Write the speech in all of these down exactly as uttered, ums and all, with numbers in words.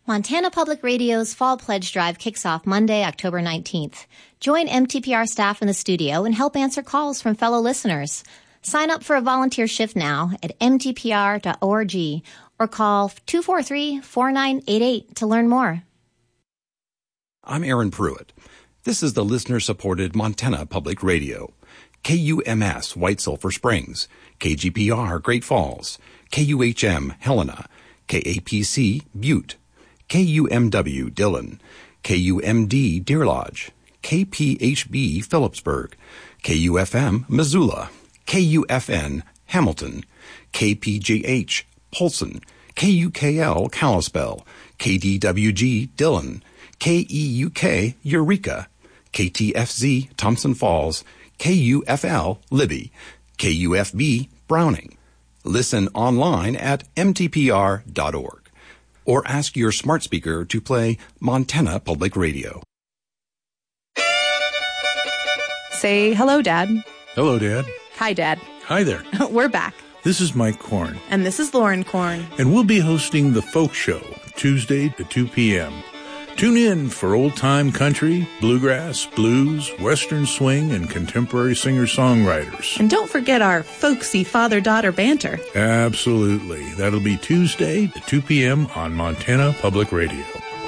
Montana Public Radio's Fall Pledge Drive kicks off Monday, October nineteenth. Join M T P R staff in the studio and help answer calls from fellow listeners. Sign up for a volunteer shift now at m t p r dot org or call two four three, four nine eight eight to learn more. I'm Aaron Pruitt. This is the listener-supported Montana Public Radio. K U M S White Sulphur Springs, K G P R Great Falls, K U H M Helena, K A P C Butte, K U M W Dillon, K U M D Deer Lodge, K P H B Phillipsburg, K U F M Missoula, K U F N Hamilton, K P J H Polson, K U K L Kalispell, K D W G Dillon, K E U K Eureka, K T F Z Thompson Falls, K U F L Libby, K U F B Browning. Listen online at m t p r dot org or ask your smart speaker to play Montana Public Radio. Say hello, Dad. Hello, Dad. Hi, Dad. Hi there. We're back. This is Mike Korn. And this is Lauren Korn. And we'll be hosting The Folk Show Tuesday to two p.m. Tune in for old-time country, bluegrass, blues, western swing, and contemporary singer-songwriters. And don't forget our folksy father-daughter banter. Absolutely. That'll be Tuesday to two p.m. on Montana Public Radio.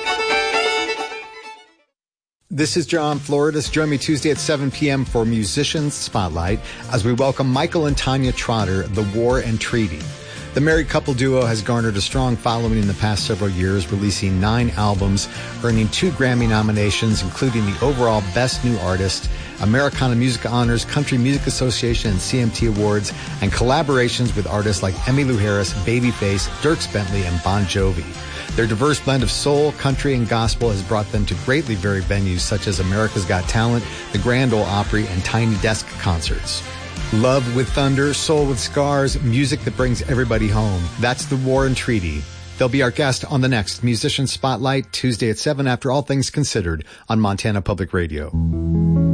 This is John Floridas. Join me Tuesday at seven p.m. for Musicians Spotlight as we welcome Michael and Tanya Trotter, The War and Treaty. The married couple duo has garnered a strong following in the past several years, releasing nine albums, earning two Grammy nominations, including the overall Best New Artist, Americana Music Honors, Country Music Association, and C M T Awards, and collaborations with artists like Emmylou Harris, Babyface, Dierks Bentley, and Bon Jovi. Their diverse blend of soul, country, and gospel has brought them to greatly varied venues such as America's Got Talent, the Grand Ole Opry, and Tiny Desk concerts. Love with thunder, soul with scars, music that brings everybody home. That's The War and Treaty. They'll be our guest on the next Musician Spotlight, Tuesday at seven after All Things Considered on Montana Public Radio.